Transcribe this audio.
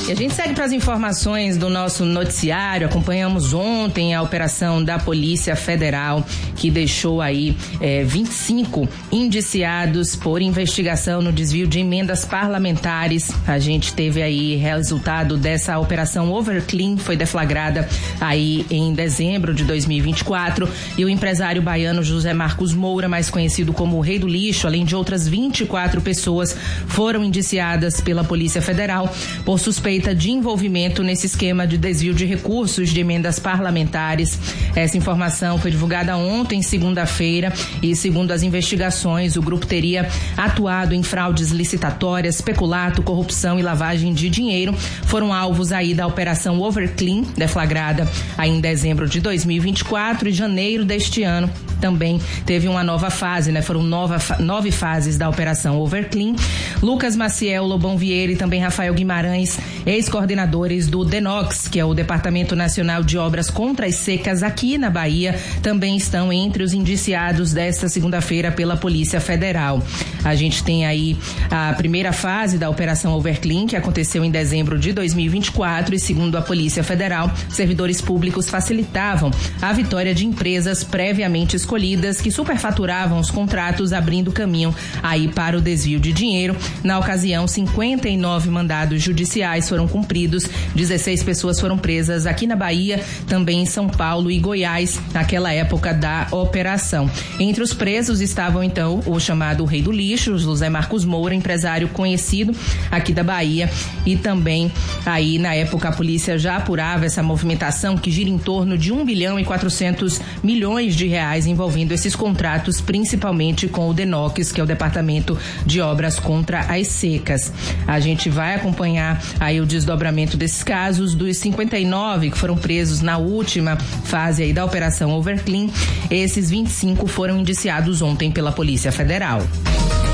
E a gente segue para as informações do nosso noticiário. Acompanhamos ontem a operação da Polícia Federal, que deixou aí 25 indiciados por investigação no desvio de emendas parlamentares. A gente teve aí resultado dessa operação Overclean, foi deflagrada aí em dezembro de 2024. E o empresário baiano José Marcos Moura, mais conhecido como o Rei do Lixo, além de outras 24 pessoas, foram indiciadas pela Polícia Federal por suspeita de envolvimento nesse esquema de desvio de recursos de emendas parlamentares. Essa informação foi divulgada ontem, segunda-feira, e segundo as investigações, o grupo teria atuado em fraudes licitatórias, peculato, corrupção e lavagem de dinheiro. Foram alvos aí da operação Overclean, deflagrada aí em dezembro de 2024, e janeiro deste ano também teve uma nova fase, né? Foram 9 fases da operação Overclean. Lucas Maciel, Lobão Vieira e também Rafael Guimarães, ex-coordenadores do DENOX, que é o Departamento Nacional de Obras contra as Secas aqui na Bahia, também estão entre os indiciados desta segunda-feira pela Polícia Federal. A gente tem aí a primeira fase da operação Overclean, que aconteceu em dezembro de 2024, e segundo a Polícia Federal, servidores públicos facilitavam a vitória de empresas previamente escolhidas que superfaturavam os contratos, abrindo caminho aí para o desvio de dinheiro. Na ocasião, 59 mandados judiciais foram cumpridos, 16 pessoas foram presas aqui na Bahia, também em São Paulo e Goiás, naquela época da operação. Entre os presos estavam, então, o chamado Rei do Lixo, José Marcos Moura, empresário conhecido aqui da Bahia, e também aí, na época, a polícia já apurava essa movimentação que gira em torno de 1 bilhão e 400 milhões de reais envolvendo esses contratos, principalmente com o DENOX, que é o Departamento de Obras contra as Secas. A gente vai acompanhar aí o desdobramento desses casos. Dos 59 que foram presos na última fase aí da operação Overclean, esses 25 foram indiciados ontem pela Polícia Federal.